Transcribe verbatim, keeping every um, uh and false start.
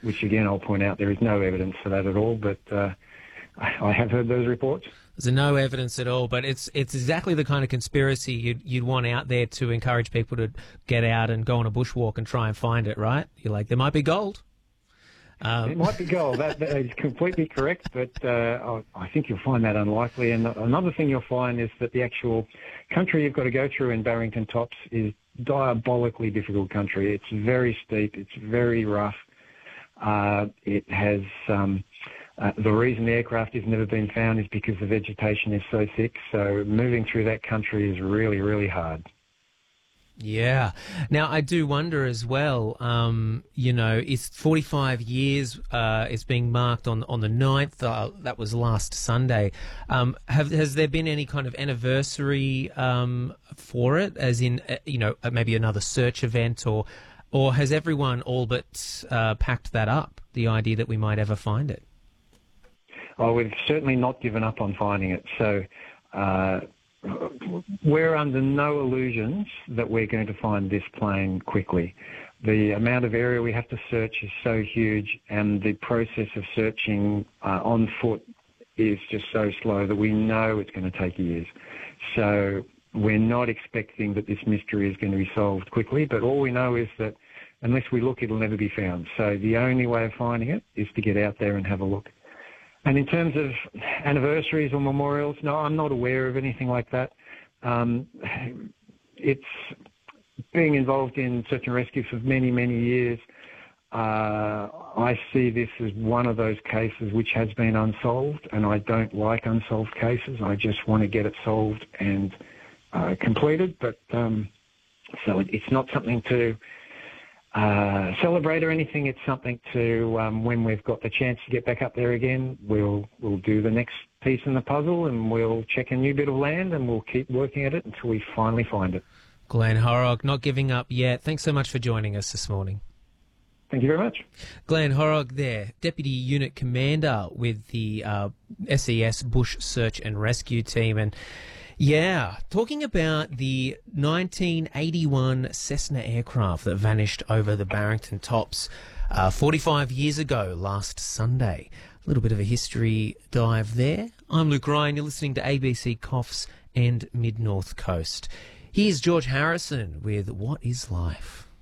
which again I'll point out there is no evidence for that at all, but uh, I, I have heard those reports. There's no evidence at all, but it's it's exactly the kind of conspiracy you'd, you'd want out there to encourage people to get out and go on a bushwalk and try and find it, right? You're like, there might be gold. Um, it might be gold. That, that is completely correct, but uh, I think you'll find that unlikely. And another thing you'll find is that the actual country you've got to go through in Barrington Tops is diabolically difficult country. It's very steep. It's very rough. Uh, it has... Um, Uh, the reason the aircraft has never been found is because the vegetation is so thick, so moving through that country is really, really hard. Yeah. Now, I do wonder as well, um, you know, it's forty-five years, uh, it's being marked on on the ninth, uh, that was last Sunday. Um, have, has there been any kind of anniversary um, for it, as in, uh, you know, maybe another search event, or, or has everyone all but uh, packed that up, the idea that we might ever find it? Oh, we've certainly not given up on finding it. So uh, we're under no illusions that we're going to find this plane quickly. The amount of area we have to search is so huge, and the process of searching uh, on foot is just so slow that we know it's going to take years. So we're not expecting that this mystery is going to be solved quickly, but all we know is that unless we look, it'll never be found. So the only way of finding it is to get out there and have a look. And in terms of anniversaries or memorials, no, I'm not aware of anything like that. Um, it's being involved in search and rescue for many, many years. Uh, I see this as one of those cases which has been unsolved, and I don't like unsolved cases. I just want to get it solved and uh, completed. But um, so it, it's not something to Uh, celebrate or anything. It's something to, um, when we've got the chance to get back up there again, we'll we'll do the next piece in the puzzle, and we'll check a new bit of land, and we'll keep working at it until we finally find it. Glenn Horrogh, not giving up yet. Thanks so much for joining us this morning. Thank you very much. Glenn Horrogh there, Deputy Unit Commander with the uh, S E S Bush Search and Rescue Team. And yeah, talking about the nineteen eighty-one Cessna aircraft that vanished over the Barrington Tops uh, forty-five years ago last Sunday. A little bit of a history dive there. I'm Luke Ryan. You're listening to A B C Coffs and Mid-North Coast. Here's George Harrison with What is Life?